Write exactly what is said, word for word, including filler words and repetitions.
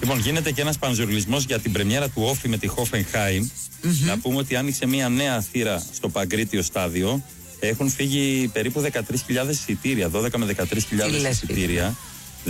Λοιπόν, γίνεται και ένας πανζουρλισμός για την πρεμιέρα του Όφη με τη Hoffenheim. Mm-hmm. Να πούμε ότι άνοιξε μια νέα θύρα στο Παγκρίτιο στάδιο. Έχουν φύγει περίπου δεκατρείς χιλιάδες εισιτήρια, δώδεκα με δεκατρείς χιλιάδες εισιτήρια.